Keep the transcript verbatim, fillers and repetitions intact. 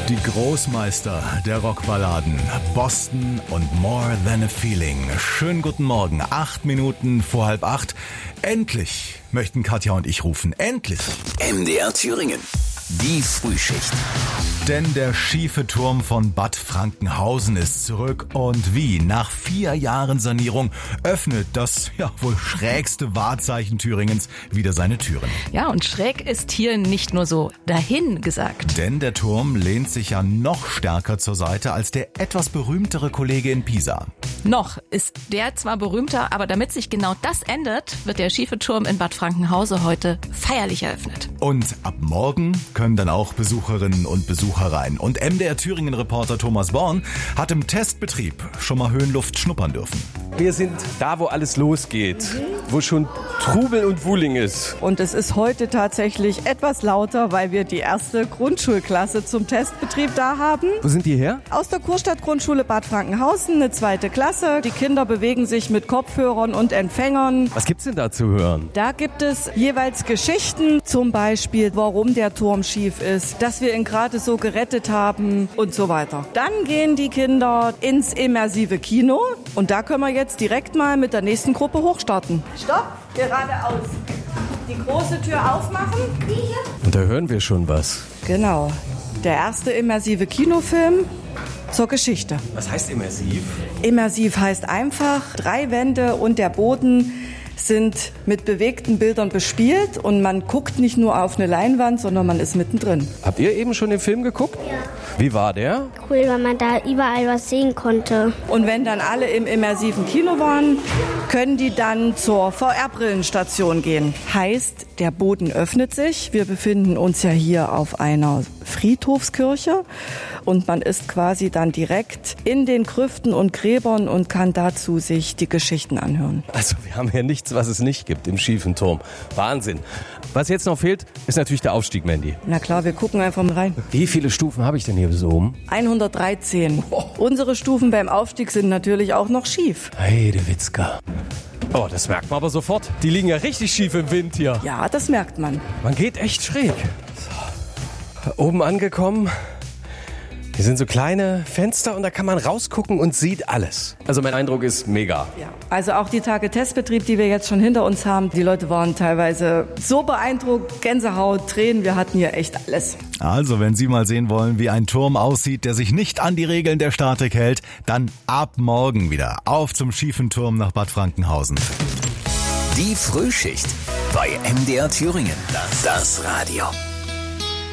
Die Großmeister der Rockballaden, Boston und More Than a Feeling. Schönen guten Morgen, acht Minuten vor halb acht. Endlich möchten Katja und ich rufen, endlich. M D R Thüringen, die Frühschicht. Denn der schiefe Turm von Bad Frankenhausen ist zurück und wie nach vier Jahren Sanierung öffnet das ja wohl schrägste Wahrzeichen Thüringens wieder seine Türen. Ja, und schräg ist hier nicht nur so dahin gesagt. Denn der Turm lehnt sich ja noch stärker zur Seite als der etwas berühmtere Kollege in Pisa. Noch ist der zwar berühmter, aber damit sich genau das ändert, wird der schiefe Turm in Bad Frankenhausen heute feierlich eröffnet. Und ab morgen können dann auch Besucherinnen und Besucher rein. Und M D R Thüringen-Reporter Thomas Born hat im Testbetrieb schon mal Höhenluft schnuppern dürfen. Wir sind da, wo alles losgeht, wo schon Trubel und Wuling ist. Und es ist heute tatsächlich etwas lauter, weil wir die erste Grundschulklasse zum Testbetrieb da haben. Wo sind die her? Aus der Kurstadt-Grundschule Bad Frankenhausen, eine zweite Klasse. Die Kinder bewegen sich mit Kopfhörern und Empfängern. Was gibt's denn da zu hören? Da gibt es jeweils Geschichten, zum Beispiel, warum der Turm schief ist, dass wir ihn gerade so gerettet haben und so weiter. Dann gehen die Kinder ins immersive Kino und da können wir jetzt direkt mal mit der nächsten Gruppe hochstarten. Stopp, geradeaus. Die große Tür aufmachen. Und da hören wir schon was. Genau, der erste immersive Kinofilm zur Geschichte. Was heißt immersiv? Immersiv heißt einfach, drei Wände und der Boden sind mit bewegten Bildern bespielt und man guckt nicht nur auf eine Leinwand, sondern man ist mittendrin. Habt ihr eben schon den Film geguckt? Ja. Wie war der? Cool, weil man da überall was sehen konnte. Und wenn dann alle im immersiven Kino waren, können die dann zur V R-Brillenstation gehen. Heißt, der Boden öffnet sich. Wir befinden uns ja hier auf einer Friedhofskirche und man ist quasi dann direkt in den Grüften und Gräbern und kann dazu sich die Geschichten anhören. Also wir haben hier nichts, was es nicht gibt im schiefen Turm. Wahnsinn. Was jetzt noch fehlt, ist natürlich der Aufstieg, Mandy. Na klar, wir gucken einfach mal rein. Wie viele Stufen habe ich denn hier bis oben? hundertdreizehn. Oh. Unsere Stufen beim Aufstieg sind natürlich auch noch schief. Heidewitzka. Oh, das merkt man aber sofort. Die liegen ja richtig schief im Wind hier. Ja, das merkt man. Man geht echt schräg. So. Oben angekommen. Hier sind so kleine Fenster und da kann man rausgucken und sieht alles. Also mein Eindruck ist mega. Ja. Also auch die Tage Testbetrieb, die wir jetzt schon hinter uns haben, die Leute waren teilweise so beeindruckt, Gänsehaut, Tränen, wir hatten hier echt alles. Also wenn Sie mal sehen wollen, wie ein Turm aussieht, der sich nicht an die Regeln der Statik hält, dann ab morgen wieder auf zum schiefen Turm nach Bad Frankenhausen. Die Frühschicht bei M D R Thüringen. Das Radio.